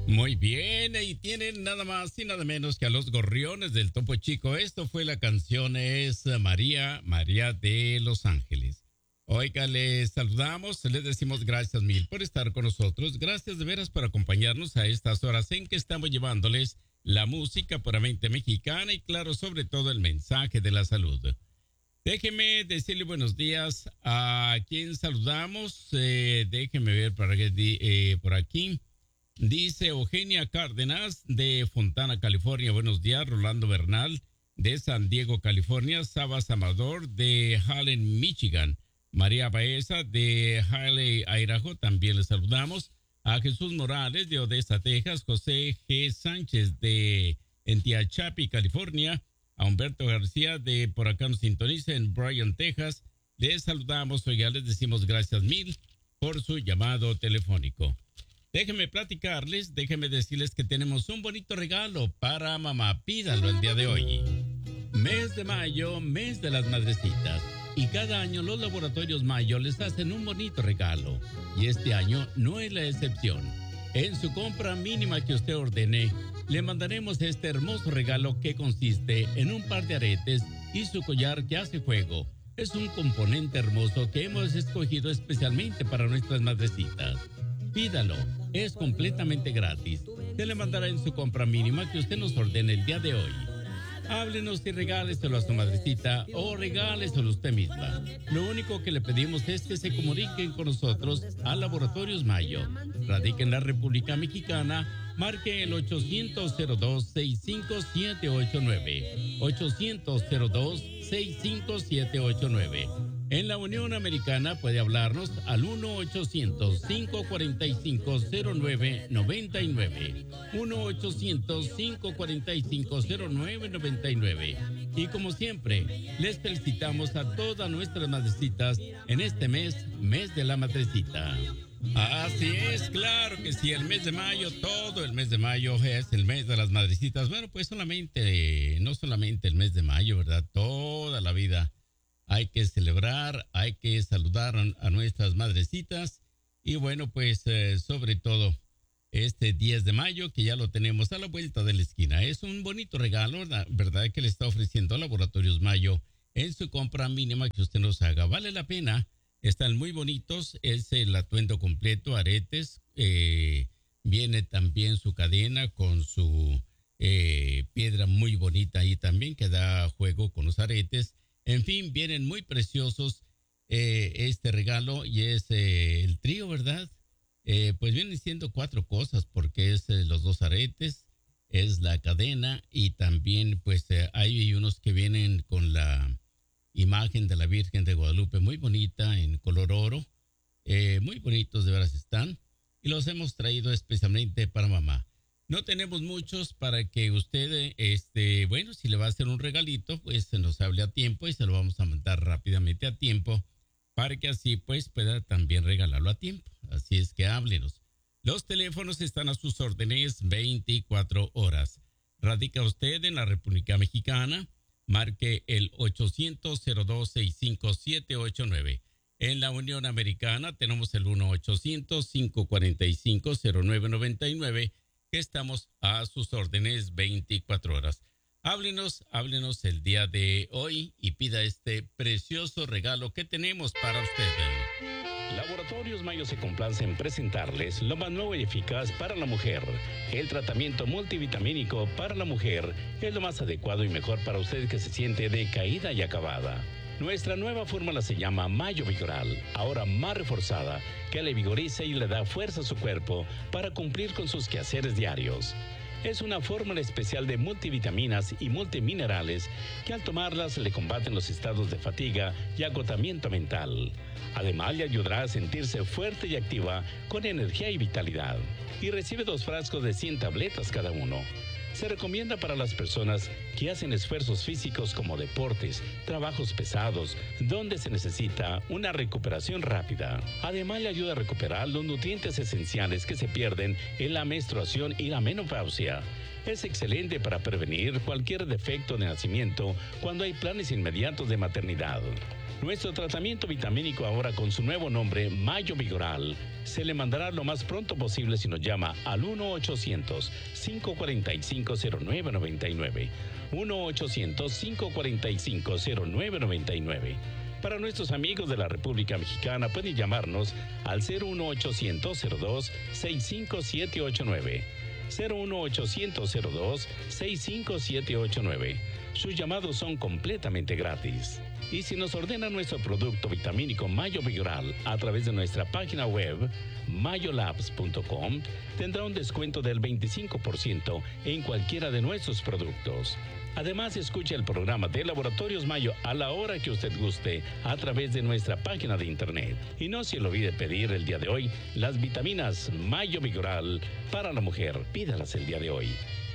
Muy bien, ahí tienen nada más y nada menos que a los Gorriones del Topo Chico. Esto fue la canción, es María, María de Los Ángeles. Oiga, les saludamos, les decimos gracias mil por estar con nosotros. Gracias de veras por acompañarnos a estas horas en que estamos llevándoles la música puramente mexicana y claro, sobre todo el mensaje de la salud. Déjeme decirle buenos días a quien saludamos. Déjeme ver por aquí. Dice Eugenia Cárdenas de Fontana, California. Buenos días. Rolando Bernal de San Diego, California. Sabas Amador de Hallen, Michigan. María Baeza de Haley, Idaho. También les saludamos. A Jesús Morales de Odessa, Texas. José G. Sánchez de Tehachapi, California. A Humberto García de por acá nos sintoniza en Bryan, Texas. Les saludamos. Oiga, les decimos gracias mil por su llamado telefónico. Déjenme platicarles, déjenme decirles que tenemos un bonito regalo para mamá. Pídalo el día de hoy. Mes de mayo, mes de las madrecitas. Y cada año los laboratorios Mayo les hacen un bonito regalo. Y este año no es la excepción. En su compra mínima que usted ordene, le mandaremos este hermoso regalo que consiste en un par de aretes y su collar que hace juego. Es un componente hermoso que hemos escogido especialmente para nuestras madrecitas. Pídalo, es completamente gratis. Se le mandará en su compra mínima que usted nos ordene el día de hoy. Háblenos y regáleselo a su madrecita o regáleselo a usted misma. Lo único que le pedimos es que se comuniquen con nosotros a Laboratorios Mayo. Radica en la República Mexicana. Marque el 800-02-65789. 800-02-65789. En la Unión Americana puede hablarnos al 1-800-545-0999. 1-800-545-0999. Y como siempre, les felicitamos a todas nuestras madrecitas en este mes de la madrecita. Así es, claro que sí, el mes de mayo, todo el mes de mayo es el mes de las madrecitas. Bueno, pues no solamente el mes de mayo, ¿verdad? Toda la vida hay que celebrar, hay que saludar a nuestras madrecitas. Y bueno, pues sobre todo este 10 de mayo, que ya lo tenemos a la vuelta de la esquina. Es un bonito regalo, ¿verdad? Que le está ofreciendo Laboratorios Mayo en su compra mínima que usted nos haga. Vale la pena. Están muy bonitos, es el atuendo completo, aretes, viene también su cadena con su piedra muy bonita ahí también que da juego con los aretes. En fin, vienen muy preciosos este regalo y es el trío, ¿verdad? Pues vienen siendo 4 cosas porque es los 2 aretes, es la cadena y también pues hay unos que vienen con la imagen de la Virgen de Guadalupe, muy bonita en color oro, muy bonitos de veras están y los hemos traído especialmente para mamá. No tenemos muchos para que usted, bueno, si le va a hacer un regalito, pues se nos hable a tiempo y se lo vamos a mandar rápidamente a tiempo para que así pues pueda también regalarlo a tiempo. Así es que háblenos. Los teléfonos están a sus órdenes 24 horas. Radica usted en la República Mexicana. Marque el 800-02-65789. En la Unión Americana tenemos el 1-800-545-0999, que estamos a sus órdenes 24 horas. Háblenos el día de hoy y pida este precioso regalo que tenemos para usted. Laboratorios Mayo se complace en presentarles lo más nuevo y eficaz para la mujer. El tratamiento multivitamínico para la mujer es lo más adecuado y mejor para usted que se siente decaída y acabada. Nuestra nueva fórmula se llama Mayo Vigoral, ahora más reforzada, que le vigoriza y le da fuerza a su cuerpo para cumplir con sus quehaceres diarios. Es una fórmula especial de multivitaminas y multiminerales que al tomarlas le combaten los estados de fatiga y agotamiento mental. Además, le ayudará a sentirse fuerte y activa con energía y vitalidad. Y recibe 2 frascos de 100 tabletas cada uno. Se recomienda para las personas que hacen esfuerzos físicos como deportes, trabajos pesados, donde se necesita una recuperación rápida. Además, le ayuda a recuperar los nutrientes esenciales que se pierden en la menstruación y la menopausia. Es excelente para prevenir cualquier defecto de nacimiento cuando hay planes inmediatos de maternidad. Nuestro tratamiento vitamínico ahora con su nuevo nombre, Mayo Vigoral, se le mandará lo más pronto posible si nos llama al 1-800-545-0999. 1-800-545-0999. Para nuestros amigos de la República Mexicana pueden llamarnos al 01800-02-65789. 01800-02-65789. Sus llamados son completamente gratis. Y si nos ordena nuestro producto vitamínico Mayo Vigoral a través de nuestra página web mayolabs.com, tendrá un descuento del 25% en cualquiera de nuestros productos. Además, escuche el programa de Laboratorios Mayo a la hora que usted guste a través de nuestra página de internet. Y no se le olvide pedir el día de hoy las vitaminas Mayo Vigoral para la mujer. Pídalas el día de hoy.